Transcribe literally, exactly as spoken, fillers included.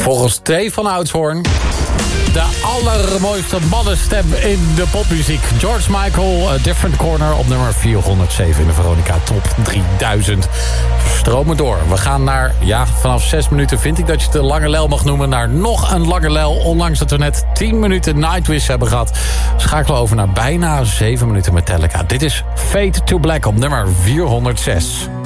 Volgens T van Oudshoorn de allermooiste mannenstem in de popmuziek. George Michael, A Different Corner op nummer vierhonderdzeven in de Veronica Top drieduizend. Stromen door. We gaan naar, ja, vanaf zes minuten vind ik dat je het een lange lel mag noemen, naar nog een lange lel. Ondanks dat we net tien minuten Nightwish hebben gehad, schakelen we over naar bijna zeven minuten Metallica. Dit is Fade to Black op nummer vierhonderdzes.